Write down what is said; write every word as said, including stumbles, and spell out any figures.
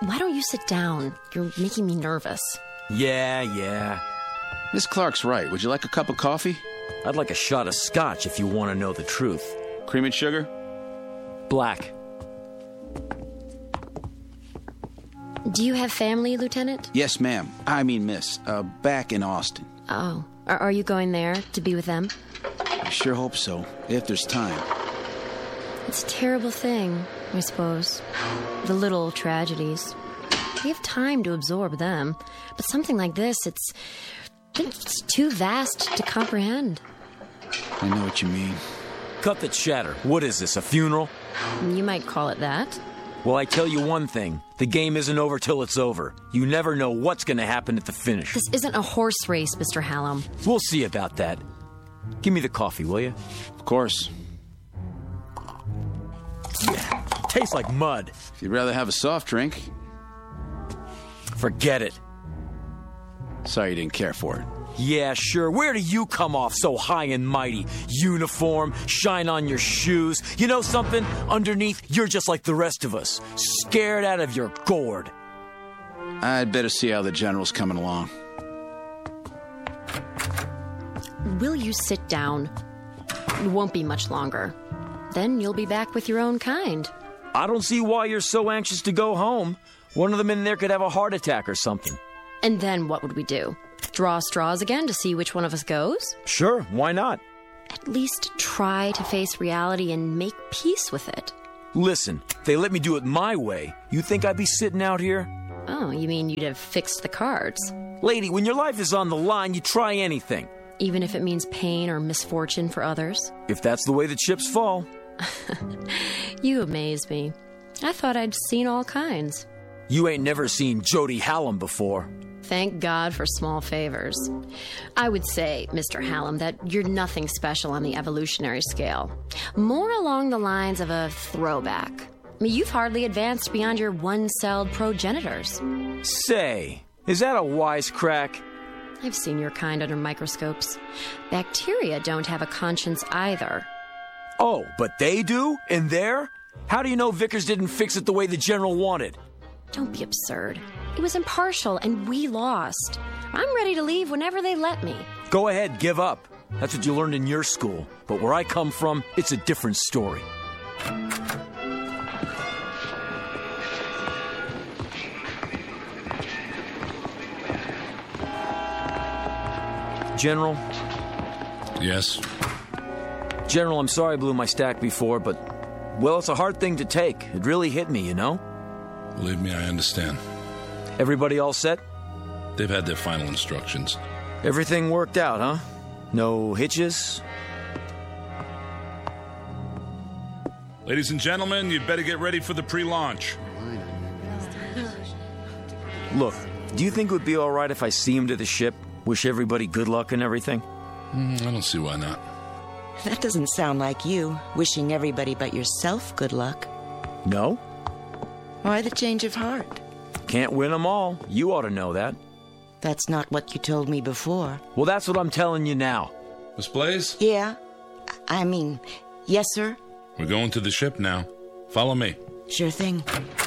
Why don't you sit down? You're making me nervous. Yeah, yeah. Miss Clark's right. Would you like a cup of coffee? I'd like a shot of scotch if you want to know the truth. Cream and sugar? Black. Do you have family, Lieutenant? Yes, ma'am. I mean, miss. Uh, back in Austin. Oh. Are, are you going there to be with them? I sure hope so, if there's time. It's a terrible thing, I suppose. The little tragedies. We have time to absorb them. But something like this, it's... I think it's too vast to comprehend. I know what you mean. Cut the chatter. What is this, a funeral? You might call it that. Well, I tell you one thing. The game isn't over till it's over. You never know what's going to happen at the finish. This isn't a horse race, Mister Hallam. We'll see about that. Give me the coffee, will you? Of course. Yeah, tastes like mud. If you'd rather have a soft drink. Forget it. Sorry you didn't care for it. Yeah, sure. Where do you come off so high and mighty? Uniform, shine on your shoes. You know something? Underneath, you're just like the rest of us. Scared out of your gourd. I'd better see how the general's coming along. Will you sit down? It won't be much longer. Then you'll be back with your own kind. I don't see why you're so anxious to go home. One of them in there could have a heart attack or something. And then what would we do? Draw straws again to see which one of us goes? Sure, why not? At least try to face reality and make peace with it. Listen, if they let me do it my way, you think I'd be sitting out here? Oh, you mean you'd have fixed the cards? Lady, when your life is on the line, you try anything. Even if it means pain or misfortune for others? If that's the way the chips fall. You amaze me. I thought I'd seen all kinds. You ain't never seen Jody Hallam before. Thank God for small favors. I would say, Mister Hallam, that you're nothing special on the evolutionary scale. More along the lines of a throwback. I mean, you've hardly advanced beyond your one-celled progenitors. Say, is that a wisecrack? I've seen your kind under microscopes. Bacteria don't have a conscience either. Oh, but they do? In there? How do you know Vickers didn't fix it the way the general wanted? Don't be absurd. It was impartial, and we lost. I'm ready to leave whenever they let me. Go ahead, give up. That's what you learned in your school. But where I come from, it's a different story. General? Yes? General, I'm sorry I blew my stack before, but, well, it's a hard thing to take. It really hit me, you know? Believe me, I understand. Everybody all set? They've had their final instructions. Everything worked out, huh? No hitches? Ladies and gentlemen, you'd better get ready for the pre-launch. Look, do you think it would be all right if I see him to the ship? Wish everybody good luck and everything? Mm, I don't see why not. That doesn't sound like you, wishing everybody but yourself good luck. No? Why the change of heart? Can't win them all. You ought to know that. That's not what you told me before. Well, that's what I'm telling you now. Miss Blaze? Yeah? I mean, yes, sir? We're going to the ship now. Follow me. Sure thing.